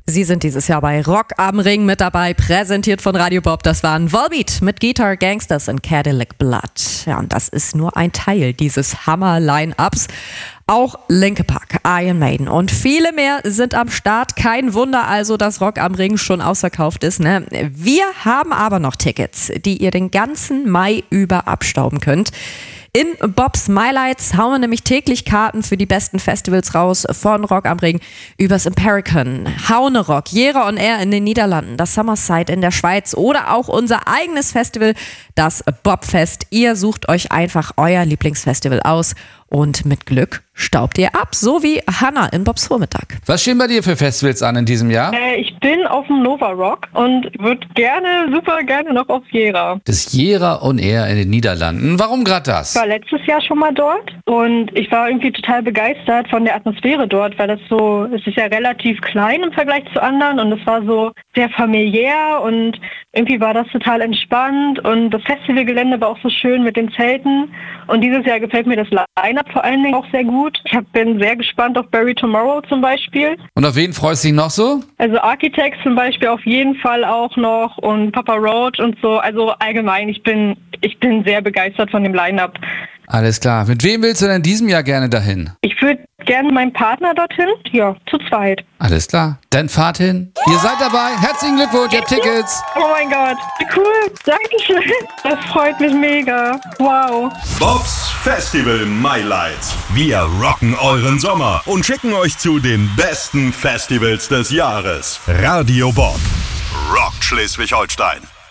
Sie sind dieses Jahr bei Rock am Ring mit dabei, präsentiert von Radio Bob. Das waren Volbeat mit Guitar Gangsters und Cadillac Blood. Ja, und das ist nur ein Teil dieses Hammer-Line-Ups. Auch Linkin Park, Iron Maiden und viele mehr sind am Start. Kein Wunder also, dass Rock am Ring schon ausverkauft ist, ne? Wir haben aber noch Tickets, die ihr den ganzen Mai über abstauben könnt. In Bobs MyLights hauen wir nämlich täglich Karten für die besten Festivals raus, von Rock am Ring übers Impericon, Haune Rock, Jera on Air in den Niederlanden, das Summerside in der Schweiz oder auch unser eigenes Festival, das Bobfest. Ihr sucht euch einfach euer Lieblingsfestival aus und mit Glück staubt ihr ab, so wie Hannah in Bobs Vormittag. Was stehen bei dir für Festivals an in diesem Jahr? Ich bin auf dem Nova Rock und würde super gerne noch auf Jera. Das Jera on Air in den Niederlanden. Warum gerade das? Ich war letztes Jahr schon mal dort und ich war irgendwie total begeistert von der Atmosphäre dort, weil es ist ja relativ klein im Vergleich zu anderen und es war so sehr familiär und irgendwie war das total entspannt und das Festivalgelände war auch so schön mit den Zelten und dieses Jahr gefällt mir das Line-Up vor allen Dingen auch sehr gut. Ich bin sehr gespannt auf Bury Tomorrow zum Beispiel. Und auf wen freust du dich noch so? Also Architects zum Beispiel auf jeden Fall auch noch und Papa Roach und so. Also allgemein, ich bin sehr begeistert von dem Line-Up. Alles klar. Mit wem willst du denn in diesem Jahr gerne dahin? Ich würde gerne meinen Partner dorthin. Ja, zu zweit. Alles klar. Dann fahrt hin. Ihr seid dabei. Herzlichen Glückwunsch, ihr habt Tickets. Oh mein Gott. Cool. Dankeschön. Das freut mich mega. Wow. Bobs Festival MyLights. Wir rocken euren Sommer und schicken euch zu den besten Festivals des Jahres. Radio Bob. Rockt Schleswig-Holstein.